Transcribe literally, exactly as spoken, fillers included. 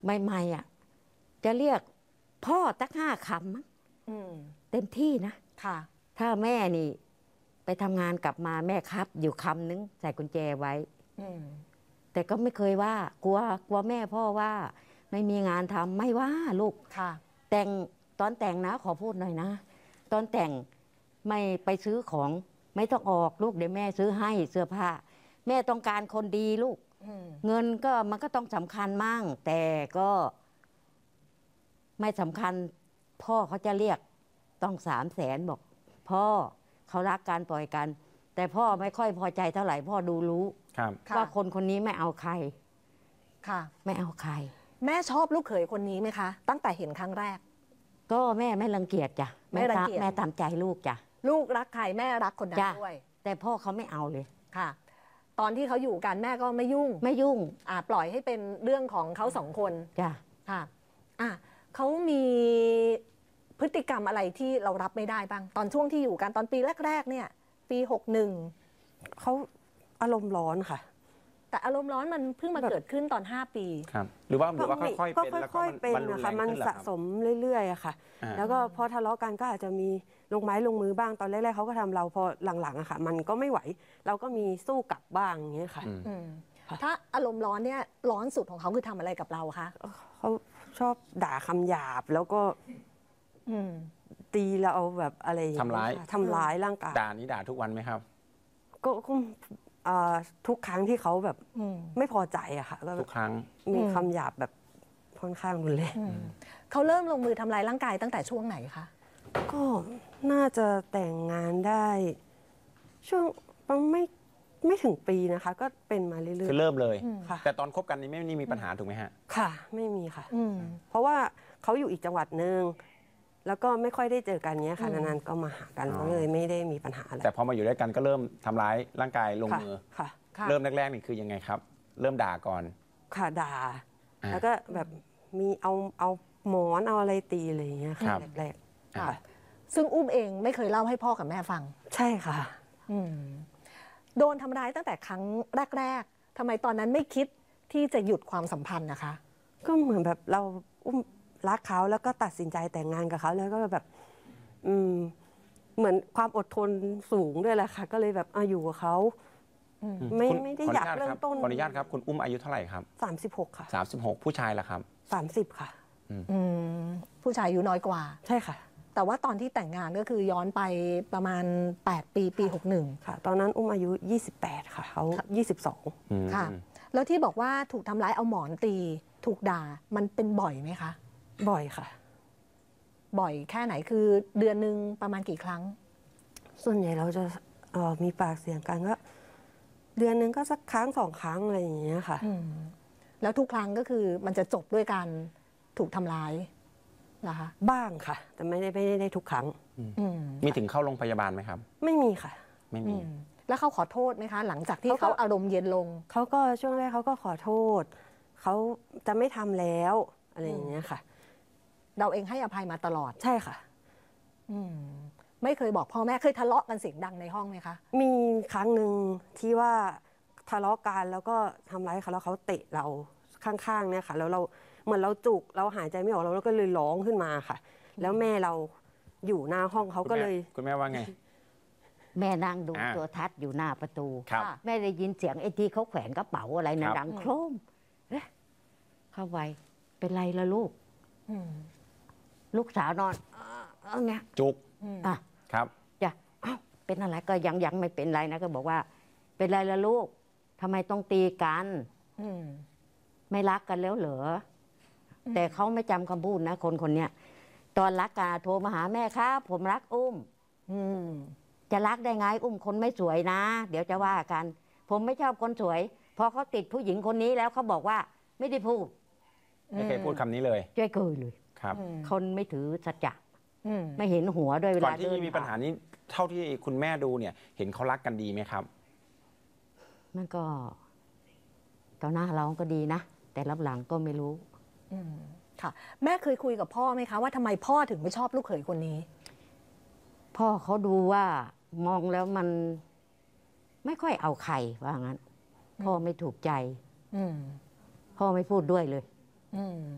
ใหม่ๆอ่ะจะเรียกพ่อตั้งห้าคำมั้งเต็มที่นะค่ะถ้าแม่นี่ไปทำงานกลับมาแม่ครับอยู่คำนึงใส่กุญแจไว้แต่ก็ไม่เคยว่ากลัวกลัวแม่พ่อว่าไม่มีงานทำไม่ว่าลูกค่ะแต่งตอนแต่งนะขอพูดหน่อยนะตอนแต่งไม่ไปซื้อของไม่ต้องออกลูกเดี๋ยวแม่ซื้อให้เสื้อผ้าแม่ต้องการคนดีลูกเงินก็มันก็ต้องสำคัญมั่งแต่ก็ไม่สำคัญพ่อเขาจะเรียกต้องสามแสนบอกพ่อเขารักกันปล่อยกันแต่พ่อไม่ค่อยพอใจเท่าไหร่พ่อดูรู้ว่าคนคนนี้ไม่เอาใครค่ะไม่เอาใครแม่ชอบลูกเขยคนนี้ไหมคะตั้งแต่เห็นครั้งแรกก็แม่ไม่รังเกียจจ้ะแม่รังเกียจแม่ตามใจลูกจ้ะลูกรักใครแม่รักคนนั้นด้วยแต่พ่อเขาไม่เอาเลยค่ะตอนที่เขาอยู่กันแม่ก็ไม่ยุ่งไม่ยุ่งอ่าปล่อยให้เป็นเรื่องของเขาสองคนจ้ะค่ะอ่ะเขามีพฤติกรรมอะไรที่เรารับไม่ได้บ้างตอนช่วงที่อยู่กันตอนปีแรกๆเนี่ยปีหกหนึ่งเขาอารมณ์ร้อนค่ะแต่อารมณ์ร้อนมันเพิ่งมาเกิดขึ้นตอนห้าปีครับหรือว่าหรือว่าค่อยๆเป็นแล้วก็มันรุนแรงขึ้นมันสะสมเรื่อยๆอะค่ะแล้วก็พอทะเลาะกันก็อาจจะมีลงไม้ลงมือบ้างตอนแรกๆเขาก็ทำเราพอหลังๆอะค่ะมันก็ไม่ไหวเราก็มีสู้กลับบ้างอย่างเงี้ยค่ะถ้าอารมณ์ร้อนเนี่ยร้อนสุดของเขาคือทำอะไรกับเราคะเขาชอบด่าคำหยาบแล้วก็ตีเราเอาแบบอะไรทำร้ายทำร้ายร่างกายด่านี้ด่าทุกวันไหมครับก็ทุกครั้งที่เขาแบบไม่พอใจอะค่ะทุกครั้งมีคำหยาบแบบค่อนข้างรุนแรงเขาเริ่มลงมือทำลายร่างกายตั้งแต่ช่วงไหนคะก็น่าจะแต่งงานได้ช่วงไม่ไม่ถึงปีนะคะก็เป็นมาเรื่อยๆคือเริ่มเลยแต่ตอนคบกันนี้ไม่นี่มีปัญหาถูกไหมฮะค่ะไม่มีค่ะเพราะว่าเขาอยู่อีกจังหวัดหนึ่งแล้วก็ไม่ค่อยได้เจอกันเนี้ยค่ะนานๆก็มาหากันก็เลยไม่ได้มีปัญหาอะไรแต่พอมาอยู่ด้วยกันก็เริ่มทำร้ายร่างกายลงมือค่ะเริ่มแรกๆนี่คือยังไงครับเริ่มด่าก่อนค่ะด่าแล้วก็แบบมีเอาเอาหมอนเอาอะไรตีอะไรอย่างเงี้ยค่ะแรกๆค่ะซึ่งอุ้มเองไม่เคยเล่าให้พ่อกับแม่ฟังใช่ค่ะโดนทำร้ายตั้งแต่ครั้งแรกๆทำไมตอนนั้นไม่คิดที่จะหยุดความสัมพันธ์นะคะก็เหมือนแบบเราอุ้มรักเขาแล้วก็ตัดสินใจแต่งงานกับเขาแล้วก็แบบอืมเหมือนความอดทนสูงด้วยแหละค่ะก็เลยแบบเอาอยู่กับเขาไม่ไม่ได้อยากเริ่มต้นขออนุญาตครับคุณอุ้มอายุเท่าไหร่ครับสามสิบหกค่ะสามสิบหกผู้ชายล่ะครับสามสิบค่ะผู้ชายอายุน้อยกว่าใช่ค่ะแต่ว่าตอนที่แต่งงานก็คือย้อนไปประมาณแปดปีปีหกสิบเอ็ดค่ะตอนนั้นอุ้มอายุยี่สิบแปดค่ะเขายี่สิบสองค่ะแล้วที่บอกว่าถูกทำร้ายเอาหมอนตีถูกด่ามันเป็นบ่อยไหมคะบ่อยค่ะบ่อยแค่ไหนคือเดือนหนึ่งประมาณกี่ครั้งส่วนใหญ่เราจะมีปากเสียงกันก็เดือนหนึ่งก็สักครั้งสองครั้งอะไรอย่างเงี้ยค่ะแล้วทุกครั้งก็คือมันจะจบด้วยการถูกทำร้ายนะคะบ้างค่ะแต่ไม่ได้ไม่ได้ทุกครั้งมีถึงเข้าโรงพยาบาลไหมครับไม่มีค่ะไม่มีแล้วเขาขอโทษไหมคะหลังจากที่เขาอารมณ์เย็นลงเขาก็ช่วงแรกเขาก็ขอโทษเขาจะไม่ทำแล้วอะไรอย่างเงี้ยค่ะเราเองให้อภัยมาตลอดใช่ค่ะอืมไม่เคยบอกพ่อแม่เคยทะเลาะกันเสียงดังในห้องไหมคะมีครั้งหนึ่งที่ว่าทะเลาะกันแล้วก็ทำร้ายเขาแล้วเขาเตะเราข้างๆเนี่ยค่ะแล้วเราเหมือนเราจุกเราหายใจไม่ออกเราก็เลยร้องขึ้นมาค่ะแล้วแม่เราอยู่หน้าห้องเขาก็เลยคุณแม่ว่าไงแม่นั่งดูตัวทัศน์อยู่หน้าประตูแม่ได้ยินเสียงไอ้ที่เขาแขวนกระเป๋าอะไรนะดังโครมเข้าไปเป็นไรละลูกลูกสาวนอนเออไงจุกอ่ะครับจ้ะเอ้าเป็นอะไรก็ยังยังไม่เป็นไรนะก็บอกว่าเป็นไรละลูกทำไมต้องตีกันไม่รักกันแล้วเหรอแต่เขาไม่จำคำพูดนะคนคนเนี้ยตอนรักกันโทรมาหาแม่ครับผมรักอุ้มจะรักได้ไงอุ้มคนไม่สวยนะเดี๋ยวจะว่ากันผมไม่ชอบคนสวยพอเขาติดผู้หญิงคนนี้แล้วเขาบอกว่าไม่ได้พูดไม่เคยพูดคำนี้เลยช่วยเคยเลยครับคนไม่ถือสัจจะไม่เห็นหัวด้วยเวลาก่อนที่มีปัญหานี้เท่าที่คุณแม่ดูเนี่ยเห็นเขารักกันดีไหมครับมันก็ตอนหน้าเราก็ดีนะแต่รับหลังก็ไม่รู้ค่ะแม่เคยคุยกับพ่อไหมคะว่าทำไมพ่อถึงไม่ชอบลูกเขยคนนี้พ่อเขาดูว่ามองแล้วมันไม่ค่อยเอาใครว่างั้นพ่อไม่ถูกใจพ่อไม่พูดด้วยเลย